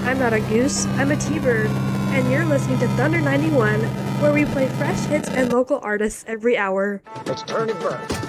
I'm not a goose, I'm a T-bird, and you're listening to Thunder 91, where we play fresh hits and local artists every hour. Let's turn it back.